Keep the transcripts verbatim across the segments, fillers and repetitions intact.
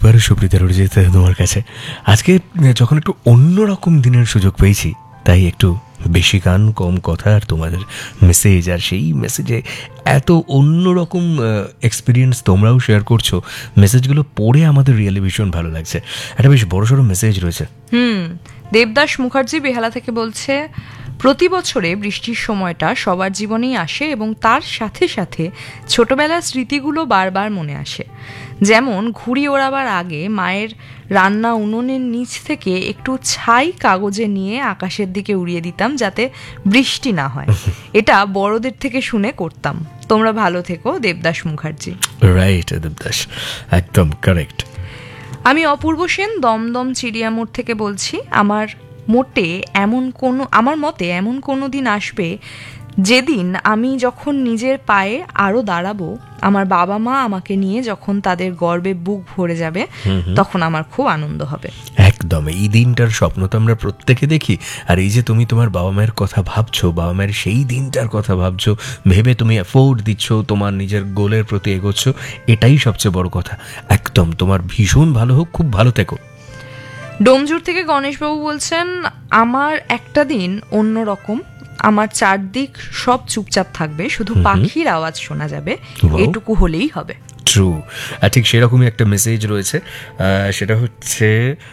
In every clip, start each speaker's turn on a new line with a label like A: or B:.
A: একবার সুপ্রীতার যেতে তোমার কাছে আজকে যখন একটু অন্যরকম দিনের সুযোগ পেয়েছি, তাই একটু বেশি গান কম কথা আর তোমাদের মেসেজ, আর সেই মেসেজে এত অন্যরকম এক্সপিরিয়েন্স তোমরাও শেয়ার করছো। মেসেজগুলো পড়ে আমাদের রিয়েলি ভীষণ ভালো লাগছে। একটা বেশ বড়সড় মেসেজ রয়েছে।
B: হুম দেবদাস মুখার্জি বেহালা থেকে বলছে, প্রতি বছরে বৃষ্টির সময়টা সবার জীবনেই আসে এবং তার সাথে সাথে ছোটবেলার স্মৃতিগুলো বারবার মনে আসে। যেমন ঘুড়ি ওড়াবার আগে মায়ের রান্না উনুনের নিচ থেকে একটু ছাই কাগজে নিয়ে আকাশের দিকে উড়িয়ে দিতাম যাতে বৃষ্টি না হয়। এটা বড়দের থেকে শুনে করতাম। তোমরা ভালো থেকো, দেবদাস মুখার্জি।
A: রাইট দেবদাস, একদম কারেক্ট।
B: আমি অপূর্ব সেন দমদম চিড়িয়ামোড় থেকে বলছি, আমার মোটে এমন কোনো আমার মতে এমন কোনো দিন আসবে যেদিন আমি যখন নিজের পায়ে আরো দাঁড়াবো, আমার বাবা মা আমাকে নিয়ে যখন তাদের গর্বে বুক ভরে যাবে, তখন আমার খুব আনন্দ হবে।
A: একদম, এই দিনটার স্বপ্ন তো আমরা প্রত্যেকে দেখি। আর এই যে তুমি তোমার বাবা মায়ের কথা ভাবছো, বাবা মায়ের সেই দিনটার কথা ভাবছো, ভেবে তুমি এফোর্ট দিচ্ছ, তোমার নিজের গোলের প্রতি এগোচ্ছ, এটাই সবচেয়ে বড় কথা। একদম, তোমার ভীষণ ভালো হোক, খুব ভালো থেকো।
B: ডোমজুর থেকে গণেশবাবু বলছেন, আমার একটা দিন অন্যরকম, আমার চারদিক সব চুপচাপ থাকবে, শুধু পাখির আওয়াজ শোনা যাবে, এটুকু হলেই হবে।
A: ট্রু, ঠিক সেরকমই একটা মেসেজ রয়েছে। সেটা হচ্ছে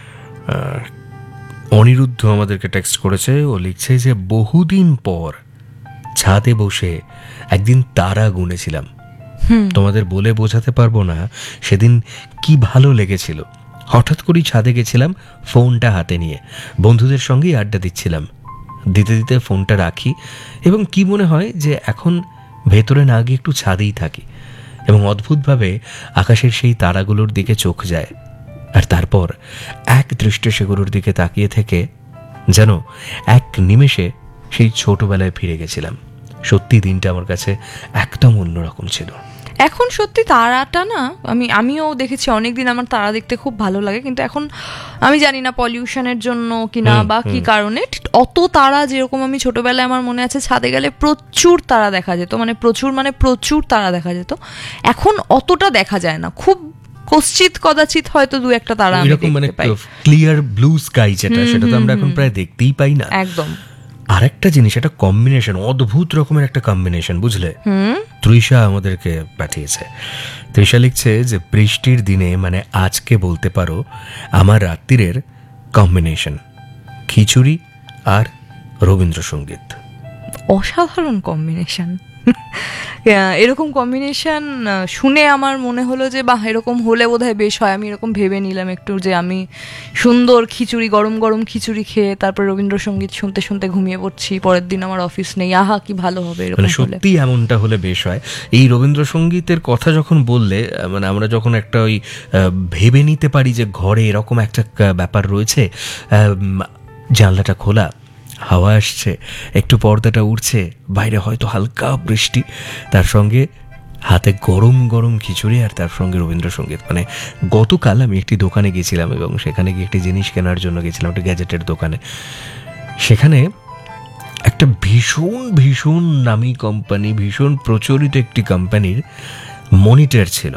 A: অনিরুদ্ধ আমাদেরকে টেক্সট করেছে। ও লিখছে যে বহুদিন পর ছাদে বসে একদিন তারা গুনেছিলাম, তোমাদের বলে বোঝাতে পারবো না সেদিন কি ভালো লেগেছিল। হঠাৎ করেই ছাদে গেছিলাম ফোনটা হাতে নিয়ে, বন্ধুদের সঙ্গেই আড্ডা দিচ্ছিলাম। দিতে দিতে ফোনটা রাখি এবং কি মনে হয় যে এখন ভেতরে না গিয়ে একটু ছাদেই থাকি, এবং অদ্ভুতভাবে আকাশের সেই তারাগুলোর দিকে চোখ যায়। আর তারপর এক দৃষ্টে সেগুলোর দিকে তাকিয়ে থেকে যেন এক নিমেষে সেই ছোটবেলায় ফিরে গেছিলাম। সত্যি দিনটা আমার কাছে একদম অন্যরকম ছিল।
B: এখন সত্যি তারাটা না, আমি আমিও দেখেছি অনেকদিন আমার তারা দেখতে খুব ভালো লাগে, কিন্তু এখন আমি জানি না পলিউশনের জন্য কিনা বা কি কারণে অত তারা, যেরকম আমি ছোটবেলায় আমার মনে আছে ছাদে গেলে প্রচুর তারা দেখা যেত, মানে প্রচুর মানে প্রচুর তারা দেখা যেত, এখন অতটা দেখা যায় না। খুব কশ্চিৎ কদাচিৎ হয়তো দু একটা তারা আমি দেখতে পাই।
A: ক্লিয়ার ব্লু স্কাই যেটা, সেটা তো আমরা এখন প্রায় দেখতেই পাই না।
B: একদম।
A: আরেকটা জিনিস, একটা কম্বিনেশন, অদ্ভুত রকমের একটা কম্বিনেশন, বুঝলে? তৃষা আমাদেরকে পাঠিয়েছে। তৃষা লিখছে যে বৃষ্টির দিনে, মানে আজকে বলতে পারো আমার রাত্রিরের কম্বিনেশন খিচুড়ি আর রবীন্দ্রসঙ্গীত।
B: অসাধারণ কম্বিনেশন। এরকম কম্বিনেশন শুনে আমার মনে হলো যে বাহ, এরকম হলে বোধহয় বেশ হয়। আমি এরকম ভেবে নিলাম একটু যে আমি সুন্দর খিচুড়ি, গরম গরম খিচুড়ি খেয়ে তারপর রবীন্দ্রসঙ্গীত শুনতে শুনতে ঘুমিয়ে পড়ছি, পরের দিন আমার অফিস নেই, আহা কি ভালো হবে।
A: মানে সত্যি এমনটা হলে বেশ হয়। এই রবীন্দ্রসঙ্গীতের কথা যখন বললে, মানে আমরা যখন একটা ওই ভেবে নিতে পারি যে ঘরে এরকম একটা ব্যাপার রয়েছে, জানলাটা খোলা, হাওয়া আসছে, একটু পর্দাটা উঠছে, বাইরে হয়তো হালকা বৃষ্টি, তার সঙ্গে হাতে গরম গরম খিচুড়ি, আর তার সঙ্গে রবীন্দ্রসঙ্গীত। মানে গতকাল আমি একটি দোকানে গেছিলাম এবং সেখানে গিয়ে একটি জিনিস কেনার জন্য গেছিলাম, একটা গ্যাজেটের দোকানে। সেখানে একটা ভীষণ ভীষণ নামি কোম্পানি, ভীষণ প্রচলিত একটি কোম্পানির মনিটর ছিল।